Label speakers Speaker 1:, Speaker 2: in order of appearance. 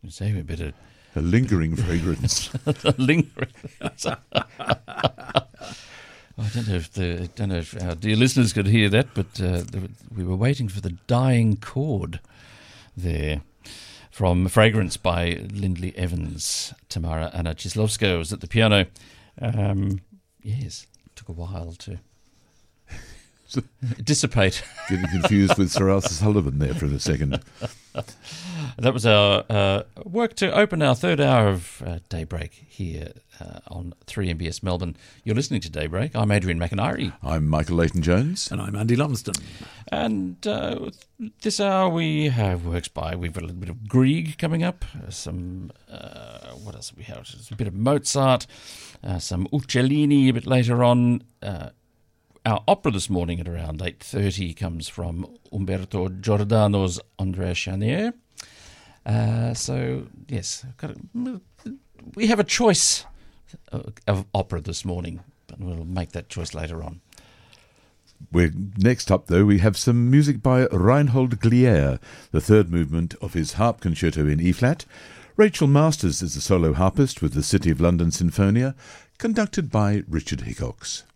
Speaker 1: Say a bit of
Speaker 2: A lingering fragrance.
Speaker 1: lingering. I don't know if our dear listeners could hear that, but we were waiting for the dying chord there from Fragrance by Lindley Evans. Tamara Anna Chislovska was at the piano. Yes, it took a while to dissipate.
Speaker 2: Getting confused with Sir Arthur Sullivan there for a second.
Speaker 1: That was our work to open our third hour of Daybreak here on 3MBS Melbourne. You're listening to Daybreak. I'm Adrian McIntyre.
Speaker 2: I'm Michael Leighton-Jones.
Speaker 3: And I'm Andy Lumsden.
Speaker 1: And this hour we have works by. We've got a little bit of Grieg coming up. Some, what else have we have? A bit of Mozart. Some Uccellini a bit later on. Our opera this morning at around 8:30 comes from Umberto Giordano's Andrea Chenier. So, yes, we have a choice of opera this morning, but we'll make that choice later on.
Speaker 2: Next up, though, we have some music by Reinhold Glier, the third movement of his harp concerto in E-flat. Rachel Masters is the solo harpist with the City of London Sinfonia, conducted by Richard Hickox.